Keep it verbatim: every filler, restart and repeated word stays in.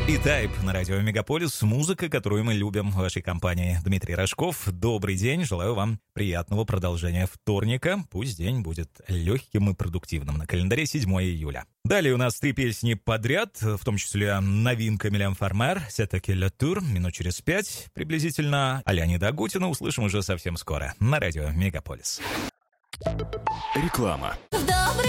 И Тайп на радио Мегаполис. Музыка, которую мы любим в вашей компании. Дмитрий Рожков. Добрый день. Желаю вам приятного продолжения вторника. Пусть день будет легким и продуктивным. На календаре седьмое июля. Далее у нас три песни подряд, в том числе новинка Милен Фармер, «C'est à quelle heure», минут через пять приблизительно. А Леонида Агутина услышим уже совсем скоро на радио Мегаполис. Реклама.